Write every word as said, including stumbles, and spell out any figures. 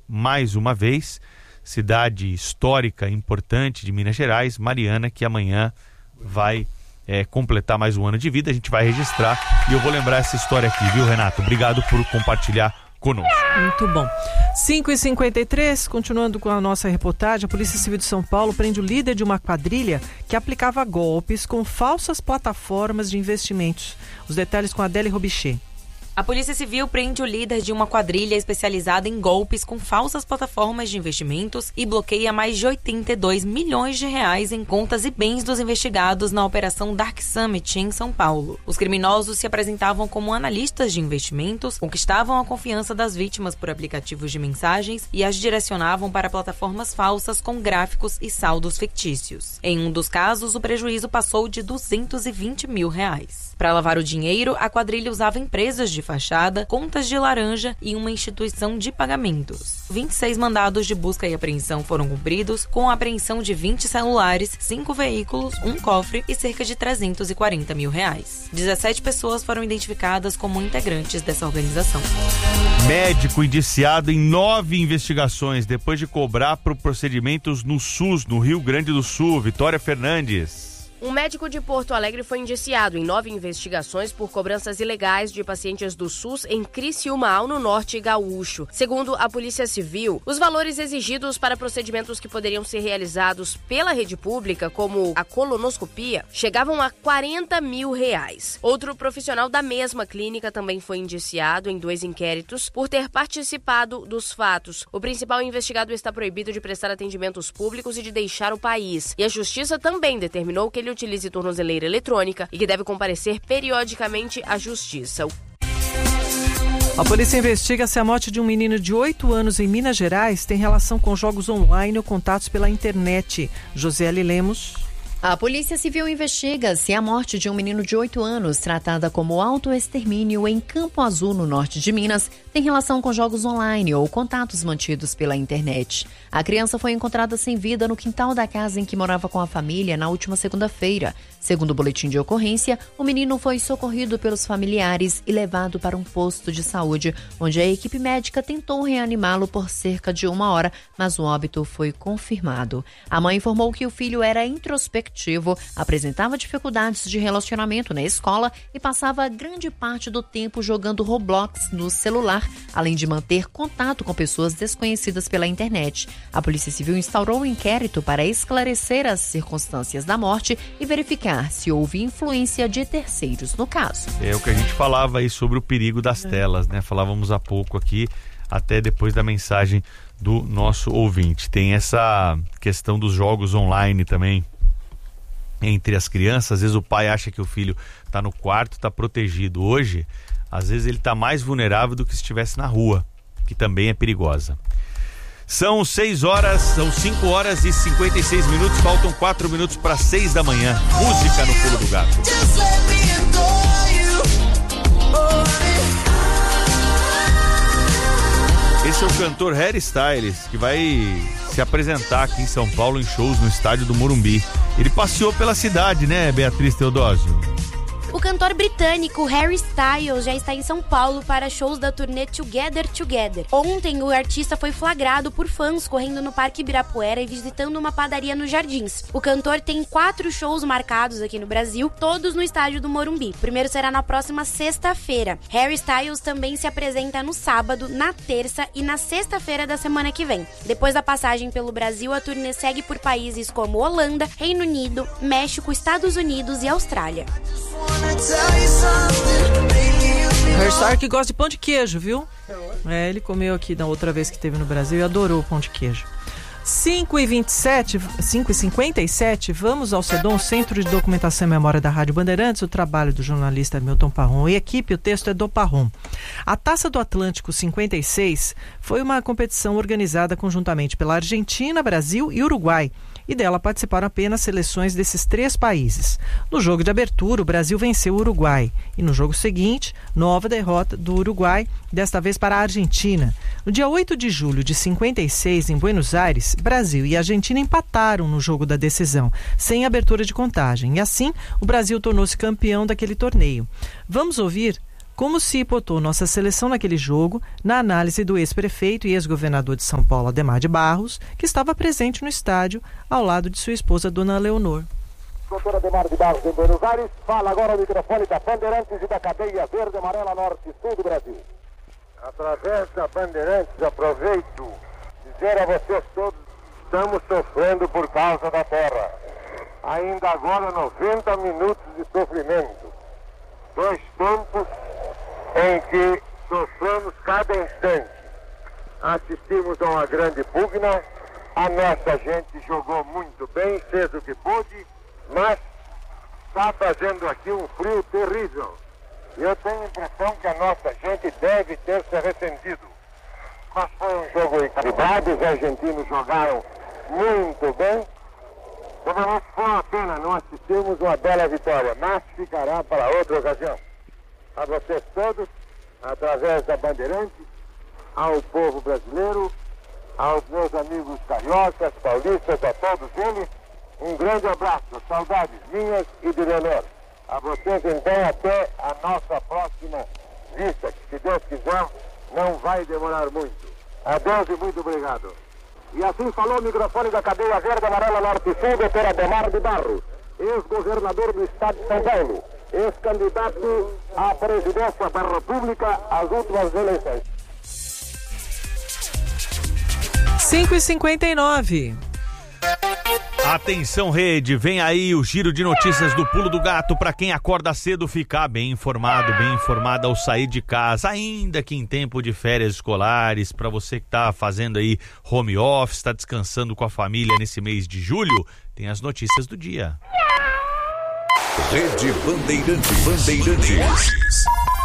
mais uma vez, cidade histórica importante de Minas Gerais, Mariana, que amanhã vai é, completar mais um ano de vida. A gente vai registrar e eu vou lembrar essa história aqui, viu, Renato? Obrigado por compartilhar conosco. Muito bom. cinco e cinquenta e três, continuando com a nossa reportagem, a Polícia Civil de São Paulo prende o líder de uma quadrilha que aplicava golpes com falsas plataformas de investimentos. Os detalhes com a Adélia Robichê. A Polícia Civil prende o líder de uma quadrilha especializada em golpes com falsas plataformas de investimentos e bloqueia mais de oitenta e dois milhões de reais em contas e bens dos investigados na Operação Dark Summit, em São Paulo. Os criminosos se apresentavam como analistas de investimentos, conquistavam a confiança das vítimas por aplicativos de mensagens e as direcionavam para plataformas falsas com gráficos e saldos fictícios. Em um dos casos, o prejuízo passou de duzentos e vinte mil reais. Para lavar o dinheiro, a quadrilha usava empresas de fachada, contas de laranja e uma instituição de pagamentos. vinte e seis mandados de busca e apreensão foram cumpridos, com a apreensão de vinte celulares, cinco veículos, um cofre e cerca de trezentos e quarenta mil reais. dezessete pessoas foram identificadas como integrantes dessa organização. Médico indiciado em nove investigações depois de cobrar por procedimentos no SUS, no Rio Grande do Sul. Vitória Fernandes. Um médico de Porto Alegre foi indiciado em nove investigações por cobranças ilegais de pacientes do SUS em Criciúma, no Norte Gaúcho. Segundo a Polícia Civil, os valores exigidos para procedimentos que poderiam ser realizados pela rede pública, como a colonoscopia, chegavam a quarenta mil reais. Outro profissional da mesma clínica também foi indiciado em dois inquéritos por ter participado dos fatos. O principal investigado está proibido de prestar atendimentos públicos e de deixar o país. E a Justiça também determinou que ele utilize tornozeleira eletrônica e que deve comparecer periodicamente à Justiça. A polícia investiga se a morte de um menino de oito anos em Minas Gerais tem relação com jogos online ou contatos pela internet. Josiele Lemos. A Polícia Civil investiga se a morte de um menino de oito anos, tratada como autoextermínio em Campo Azul, no norte de Minas, tem relação com jogos online ou contatos mantidos pela internet. A criança foi encontrada sem vida no quintal da casa em que morava com a família na última segunda-feira. Segundo o boletim de ocorrência, o menino foi socorrido pelos familiares e levado para um posto de saúde, onde a equipe médica tentou reanimá-lo por cerca de uma hora, mas o óbito foi confirmado. A mãe informou que o filho era introspectivo, apresentava dificuldades de relacionamento na escola e passava grande parte do tempo jogando Roblox no celular, além de manter contato com pessoas desconhecidas pela internet. A Polícia Civil instaurou um inquérito para esclarecer as circunstâncias da morte e verificar se houve influência de terceiros no caso. É o que a gente falava aí sobre o perigo das telas, né? Falávamos há pouco aqui, até depois da mensagem do nosso ouvinte. Tem essa questão dos jogos online também entre as crianças. Às vezes o pai acha que o filho está no quarto, está protegido. Hoje, às vezes ele está mais vulnerável do que se estivesse na rua, que também é perigosa. São seis horas, são cinco horas e cinquenta e seis minutos, faltam quatro minutos para seis da manhã. Música no Pulo do Gato. Esse é o cantor Harry Styles, que vai se apresentar aqui em São Paulo em shows no estádio do Morumbi. Ele passeou pela cidade, né, Beatriz Teodósio? O cantor britânico Harry Styles já está em São Paulo para shows da turnê Together Together. Ontem, o artista foi flagrado por fãs correndo no Parque Ibirapuera e visitando uma padaria nos Jardins. O cantor tem quatro shows marcados aqui no Brasil, todos no estádio do Morumbi. O primeiro será na próxima sexta-feira. Harry Styles também se apresenta no sábado, na terça e na sexta-feira da semana que vem. Depois da passagem pelo Brasil, a turnê segue por países como Holanda, Reino Unido, México, Estados Unidos e Austrália. Harry Styles que gosta de pão de queijo, viu? É, ele comeu aqui da outra vez que esteve no Brasil e adorou o pão de queijo. cinco e vinte e sete, cinco e cinquenta e sete, vamos ao CEDOM, Centro de Documentação e Memória da Rádio Bandeirantes, o trabalho do jornalista Milton Parron e equipe, o texto é do Parron. A Taça do Atlântico cinquenta e seis foi uma competição organizada conjuntamente pela Argentina, Brasil e Uruguai, e dela participaram apenas seleções desses três países. No jogo de abertura, o Brasil venceu o Uruguai, e no jogo seguinte, nova derrota do Uruguai, desta vez para a Argentina. No dia oito de julho de cinquenta e seis, em Buenos Aires, Brasil e Argentina empataram no jogo da decisão, sem abertura de contagem, e assim o Brasil tornou-se campeão daquele torneio. Vamos ouvir como se hipotou nossa seleção naquele jogo na análise do ex-prefeito e ex-governador de São Paulo, Adhemar de Barros, que estava presente no estádio ao lado de sua esposa, Dona Leonor. Doutor Adhemar de Barros, em Buenos Aires, fala agora o microfone da Bandeirantes e da cadeia verde, amarela, norte e sul do Brasil. Através da Bandeirantes, aproveito dizer a vocês todos, estamos sofrendo por causa da terra. Ainda agora noventa minutos de sofrimento. Dois tempos em que sofremos cada instante. Assistimos a uma grande pugna, a nossa gente jogou muito bem, fez o que pôde, mas está fazendo aqui um frio terrível. Eu tenho a impressão que a nossa gente deve ter se ressentido. Mas foi um jogo equilibrado, os argentinos jogaram muito bem. Como foi uma pena não assistirmos uma bela vitória, mas ficará para outra ocasião. A vocês todos, através da Bandeirantes, ao povo brasileiro, aos meus amigos cariocas, paulistas, a todos eles, um grande abraço, saudades minhas e de Leonor. A vocês então até a nossa próxima vista, que se Deus quiser não vai demorar muito. Adeus e muito obrigado. E assim falou o microfone da cadeia verde, amarela, norte e sul, doutor Adhemar de Barros, ex-governador do estado de São Paulo, ex-candidato à presidência da República às últimas eleições. cinco e cinquenta e nove. Atenção, rede, vem aí o giro de notícias do Pulo do Gato para quem acorda cedo ficar bem informado, bem informada ao sair de casa, ainda que em tempo de férias escolares, para você que está fazendo aí home office, está descansando com a família nesse mês de julho, tem as notícias do dia. Rede Bandeirantes. Bandeirantes.